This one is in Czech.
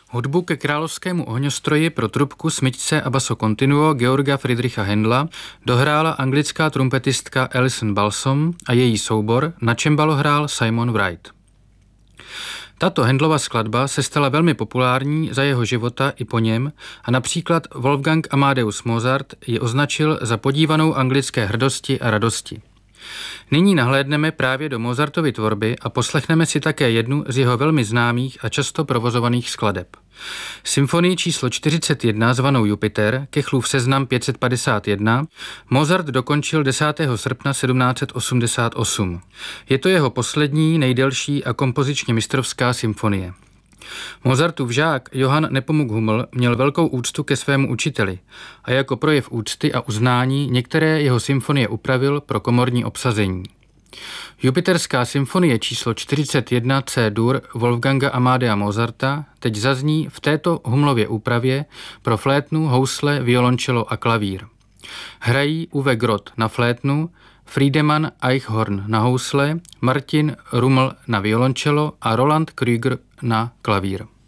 Hudbu ke královskému ohňostroji pro trubku, smyčce a basso continuo Georga Friedricha Händla dohrála anglická trumpetistka Alison Balsom a její soubor na cembalo hrál Simon Wright. Tato Händlova skladba se stala velmi populární za jeho života i po něm a například Wolfgang Amadeus Mozart ji označil za podívanou anglické hrdosti a radosti. Nyní nahlédneme právě do Mozartovy tvorby a poslechneme si také jednu z jeho velmi známých a často provozovaných skladeb. Symfonii číslo 41 zvanou Jupiter, Kechlův seznam 551, Mozart dokončil 10. srpna 1788. Je to jeho poslední, nejdelší a kompozičně mistrovská symfonie. Mozartův žák Johann Nepomuk Hummel měl velkou úctu ke svému učiteli a jako projev úcty a uznání některé jeho symfonie upravil pro komorní obsazení. Jupiterská symfonie číslo 41 C-dur Wolfganga Amadea Mozarta teď zazní v této Hummlově úpravě pro flétnu, housle, violončelo a klavír. Hrají Uwe Groth na flétnu, Friedemann Eichhorn na housle, Martin Rummel na violončelo a Roland Krüger na klavír.